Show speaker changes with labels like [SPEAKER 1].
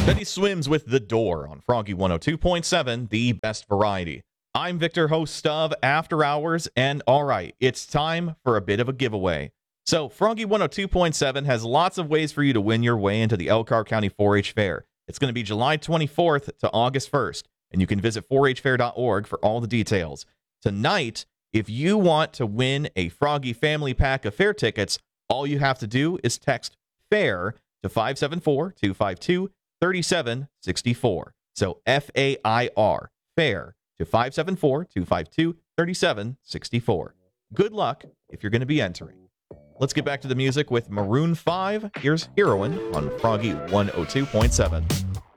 [SPEAKER 1] Betty Swims with The Door on Froggy 102.7, the best variety. I'm Victor, host of After Hours, and all right, it's time for a bit of a giveaway. So, Froggy 102.7 has lots of ways for you to win your way into the Elkhart County 4-H Fair. It's going to be July 24th to August 1st, and you can visit 4hfair.org for all the details. Tonight, if you want to win a Froggy family pack of fair tickets, all you have to do is text FAIR to 574-252-3764. So FAIR, FAIR, to 574-252-3764. Good luck if you're going to be entering. Let's get back to the music with Maroon 5. Here's Heroine on Froggy 102.7.